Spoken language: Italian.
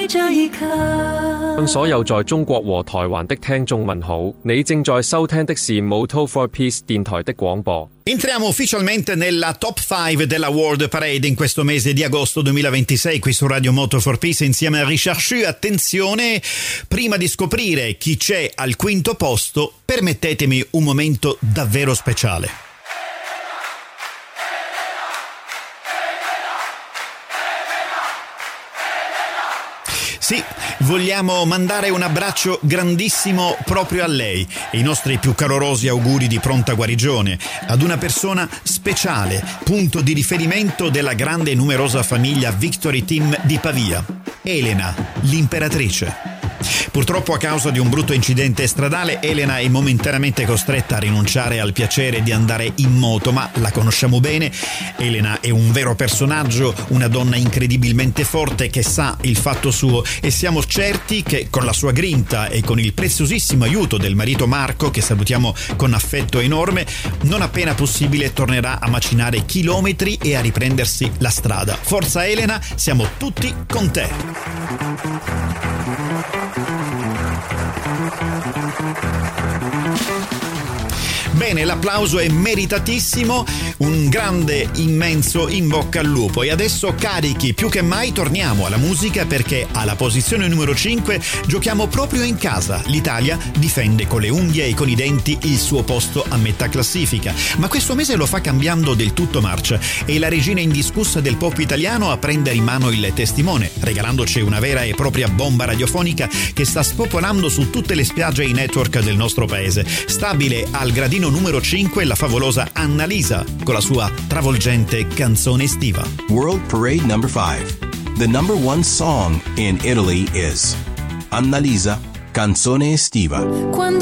向所有在中國和台灣的聽眾問好，你正在收聽的是 Moto for Peace 電台的廣播。 Entriamo ufficialmente nella top 5 della World Parade in questo mese di agosto 2026 qui su Radio Moto for Peace insieme a Richard Shu. Attenzione, prima di scoprire chi c'è al quinto posto, permettetemi un momento davvero speciale. Sì, vogliamo mandare un abbraccio grandissimo proprio a lei e i nostri più calorosi auguri di pronta guarigione ad una persona speciale, punto di riferimento della grande e numerosa famiglia Victory Team di Pavia, Elena, l'imperatrice. Purtroppo a causa di un brutto incidente stradale Elena è momentaneamente costretta a rinunciare al piacere di andare in moto, ma la conosciamo bene. Elena è un vero personaggio, una donna incredibilmente forte che sa il fatto suo e siamo certi che con la sua grinta e con il preziosissimo aiuto del marito Marco, che salutiamo con affetto enorme, non appena possibile tornerà a macinare chilometri e a riprendersi la strada. Forza Elena, siamo tutti con te. Bene, l'applauso è meritatissimo, un grande, immenso in bocca al lupo. E adesso, carichi più che mai, torniamo alla musica perché alla posizione numero 5 giochiamo proprio in casa. L'Italia difende con le unghie e con i denti il suo posto a metà classifica, ma questo mese lo fa cambiando del tutto marcia. È la regina indiscussa del pop italiano a prendere in mano il testimone, regalandoci una vera e propria bomba radiofonica che sta spopolando su tutte le spiagge e i network del nostro paese. Stabile al gradino numero 5 la favolosa Annalisa con la sua travolgente canzone estiva. World Parade number 5. The number one song in Italy is Annalisa, canzone estiva.